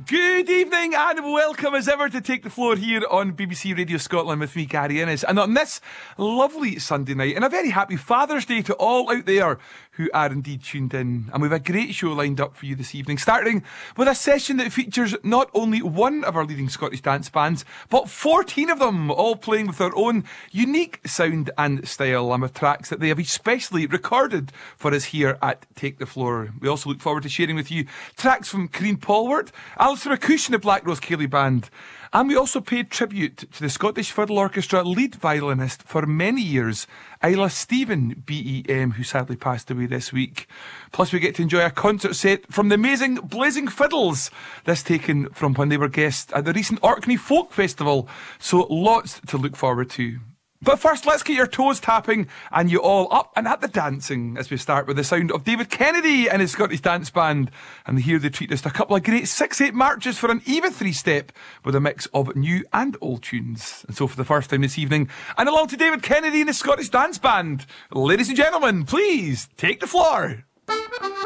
Good evening and welcome as ever to Take the Floor here on BBC Radio Scotland with me, Gary Innes. And on this lovely Sunday night, and a very happy Father's Day to all out there who are indeed tuned in. And we've a great show lined up for you this evening, starting with a session that features not only one of our leading Scottish dance bands, but 14 of them, all playing with their own unique sound and style, and with tracks that they have especially recorded for us here at Take the Floor. We also look forward to sharing with you tracks from Corrine Paulward, Alistair McCuish and the Black Rose Cayley Band. And we also paid tribute to the Scottish Fiddle Orchestra lead violinist for many years, Isla Stephen BEM, who sadly passed away this week. Plus we get to enjoy a concert set from the amazing Blazing Fiddles, this taken from when they were guests at the recent Orkney Folk Festival. So lots to look forward to. But first, let's get your toes tapping and you all up and at the dancing as we start with the sound of David Kennedy and his Scottish Dance Band. And here they treat us to a couple of great 6/8 marches for an even three-step with a mix of new and old tunes. And so for the first time this evening, and along to David Kennedy and his Scottish Dance Band, ladies and gentlemen, please take the floor.